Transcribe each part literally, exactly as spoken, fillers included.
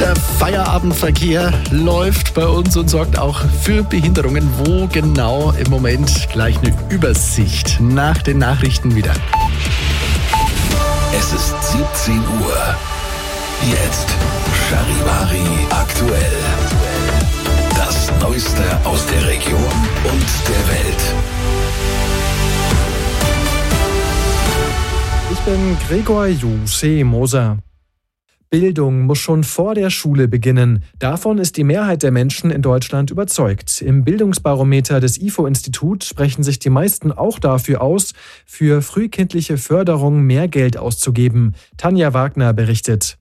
Der Feierabendverkehr läuft bei uns und sorgt auch für Behinderungen. Wo genau im Moment? Gleich eine Übersicht nach den Nachrichten wieder. Es ist siebzehn Uhr. Jetzt Charivari aktuell. Das Neueste aus der Region und der Welt. Ich bin Gregor Juse Moser. Bildung muss schon vor der Schule beginnen. Davon ist die Mehrheit der Menschen in Deutschland überzeugt. Im Bildungsbarometer des I F O-Institut sprechen sich die meisten auch dafür aus, für frühkindliche Förderung mehr Geld auszugeben. Tanja Wagner berichtet.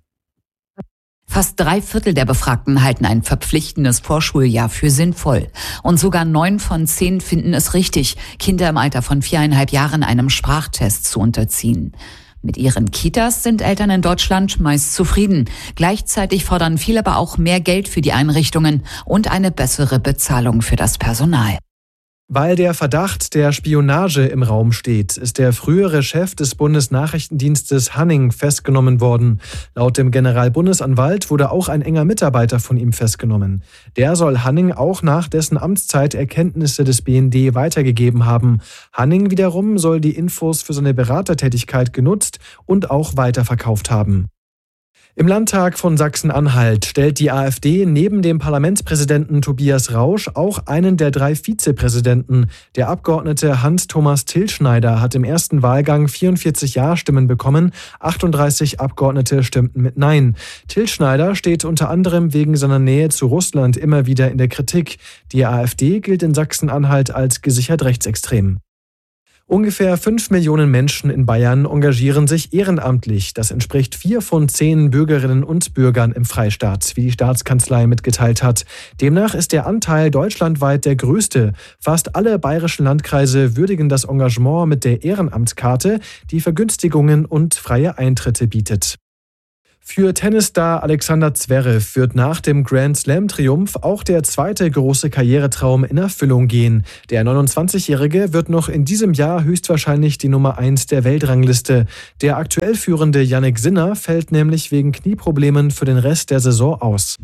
Fast drei Viertel der Befragten halten ein verpflichtendes Vorschuljahr für sinnvoll. Und sogar neun von zehn finden es richtig, Kinder im Alter von viereinhalb Jahren einem Sprachtest zu unterziehen. Mit ihren Kitas sind Eltern in Deutschland meist zufrieden. Gleichzeitig fordern viele aber auch mehr Geld für die Einrichtungen und eine bessere Bezahlung für das Personal. Weil der Verdacht der Spionage im Raum steht, ist der frühere Chef des Bundesnachrichtendienstes Hanning festgenommen worden. Laut dem Generalbundesanwalt wurde auch ein enger Mitarbeiter von ihm festgenommen. Der soll Hanning auch nach dessen Amtszeit Erkenntnisse des B N D weitergegeben haben. Hanning wiederum soll die Infos für seine Beratertätigkeit genutzt und auch weiterverkauft haben. Im Landtag von Sachsen-Anhalt stellt die AfD neben dem Parlamentspräsidenten Tobias Rausch auch einen der drei Vizepräsidenten. Der Abgeordnete Hans-Thomas Tilschneider hat im ersten Wahlgang vierundvierzig Ja-Stimmen bekommen, achtunddreißig Abgeordnete stimmten mit Nein. Tilschneider steht unter anderem wegen seiner Nähe zu Russland immer wieder in der Kritik. Die AfD gilt in Sachsen-Anhalt als gesichert rechtsextrem. Ungefähr fünf Millionen Menschen in Bayern engagieren sich ehrenamtlich. Das entspricht vier von zehn Bürgerinnen und Bürgern im Freistaat, wie die Staatskanzlei mitgeteilt hat. Demnach ist der Anteil deutschlandweit der größte. Fast alle bayerischen Landkreise würdigen das Engagement mit der Ehrenamtskarte, die Vergünstigungen und freie Eintritte bietet. Für Tennisstar Alexander Zverev wird nach dem Grand-Slam-Triumph auch der zweite große Karrieretraum in Erfüllung gehen. Der neunundzwanzigjährige wird noch in diesem Jahr höchstwahrscheinlich die Nummer eins der Weltrangliste. Der aktuell führende Jannik Sinner fällt nämlich wegen Knieproblemen für den Rest der Saison aus.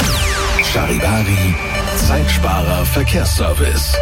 Charivari, Zeitsparer Verkehrsservice.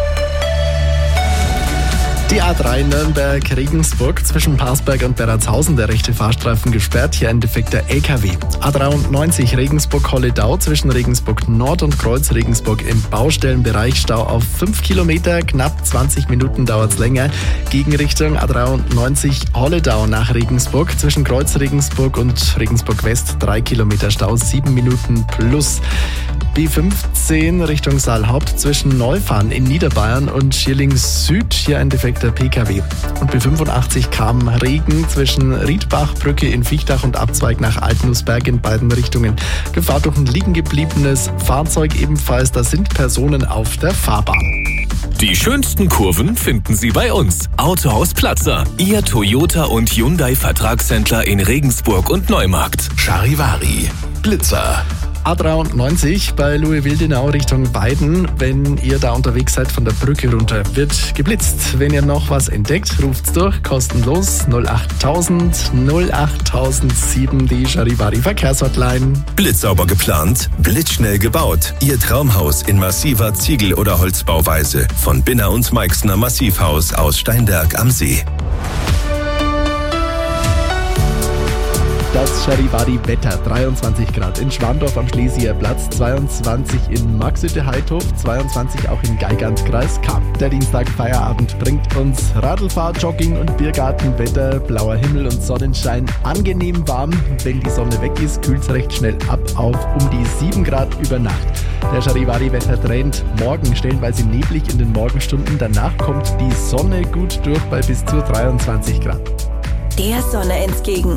Die A drei Nürnberg-Regensburg zwischen Parsberg und Berratshausen, der rechte Fahrstreifen gesperrt, hier ein defekter L K W. A dreiundneunzig Regensburg-Holledau zwischen Regensburg Nord und Kreuz Regensburg im Baustellenbereich Stau auf fünf Kilometer, knapp zwanzig Minuten dauert's länger. Gegenrichtung A dreiundneunzig Holledau nach Regensburg zwischen Kreuz Regensburg und Regensburg West drei Kilometer Stau, sieben Minuten plus. B fünfzehn Richtung Saalhaupt zwischen Neufahren in Niederbayern und Schierling Süd, hier ein defekter P K W. Und B fünfundachtzig kam Regen zwischen Riedbachbrücke in Viechtach und Abzweig nach Altenusberg in beiden Richtungen. Gefahr durch ein liegen gebliebenes Fahrzeug ebenfalls, da sind Personen auf der Fahrbahn. Die schönsten Kurven finden Sie bei uns. Autohaus Platzer, Ihr Toyota und Hyundai Vertragshändler in Regensburg und Neumarkt. Charivari, Blitzer. A dreiundneunzig bei Louisville-Denau Richtung Weiden. Wenn ihr da unterwegs seid von der Brücke runter, wird geblitzt. Wenn ihr noch was entdeckt, ruft's durch, kostenlos null achttausend null achttausendsieben, die Charivari Verkehrshotline. Blitzsauber geplant, blitzschnell gebaut. Ihr Traumhaus in massiver Ziegel- oder Holzbauweise. Von Binner und Meixner Massivhaus aus Steinberg am See. Das Charivari-Wetter, dreiundzwanzig Grad in Schwandorf am Schlesieger Platz, zweiundzwanzig in Maxhütte-Heidhof, zweiundzwanzig auch im Geigernkreis K. Der Dienstag Feierabend bringt uns Radlfahrt, Jogging und Biergartenwetter, blauer Himmel und Sonnenschein, angenehm warm. Wenn die Sonne weg ist, kühlt es recht schnell ab auf um die sieben Grad über Nacht. Der Charivari-Wettertrend morgen stellenweise neblig in den Morgenstunden, danach kommt die Sonne gut durch bei bis zu dreiundzwanzig Grad. Der Sonne entgegen.